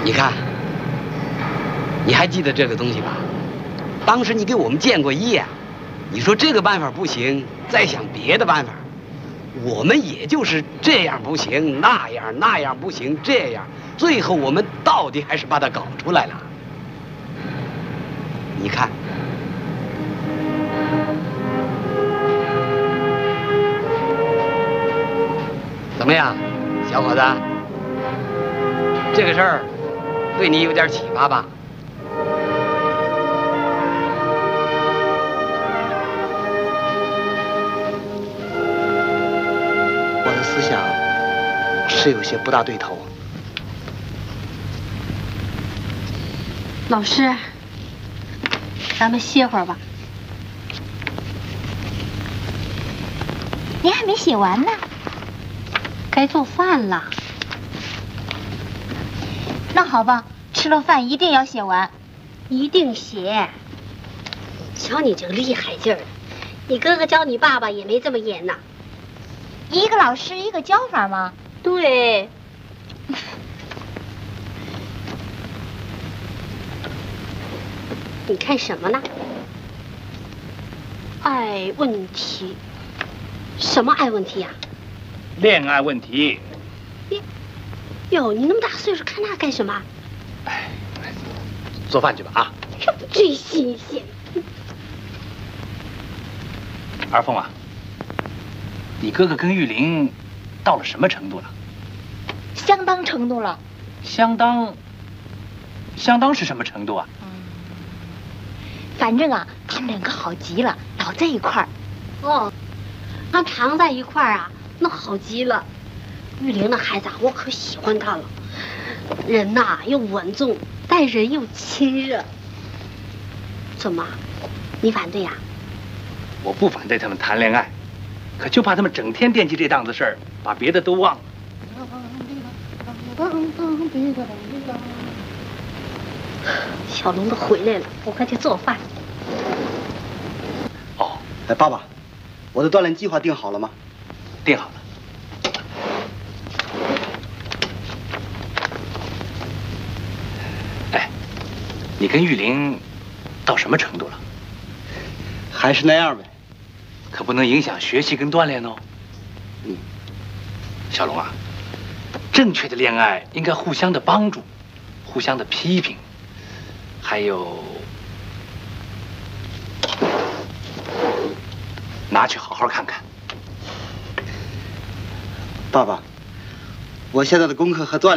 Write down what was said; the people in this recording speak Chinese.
你看，你还记得这个东西吧？当时你给我们建过议啊，你说这个办法不行，再想别的办法。我们也就是这样不行，那样不行，这样，最后我们到底还是把它搞出来了。你看。 怎么样，小伙子？这个事儿对你有点启发吧？ 我的思想是有些不大对头。 老师，咱们歇会儿吧。您还没写完呢。 该做饭了。那好吧，吃了饭一定要写完，一定写。 瞧你这个厉害劲儿，你哥哥教你爸爸也没这么严呐。 一个老师一个教法吗？ 对。你看什么呢？爱问题。什么爱问题呀？ 恋爱问题。 哟，你那么大岁数看那干什么？ 哎，做饭去吧啊！ 最新鲜。 二凤啊，你哥哥跟玉玲到了什么程度了？ 相当程度了。 相当是什么程度啊？ 反正啊，他们两个好极了，老在一块儿。 哦，那常在一块儿啊。 那好极了，玉玲那孩子啊，我可喜欢她了。人呐又稳重，待人又亲热。怎么，你反对呀？ 我不反对他们谈恋爱，可就怕他们整天惦记这档子事儿，把别的都忘了。 小龙子回来了，我快去做饭。 哦， 哎，爸爸，我的锻炼计划定好了吗？ 定好了。哎，你跟玉玲到什么程度了？ 还是那样呗。 可不能影响学习跟锻炼哦。 嗯， 小龙啊，正确的恋爱应该互相的帮助，互相的批评，还有拿去好好看看。 爸爸，我现在的功课和锻炼。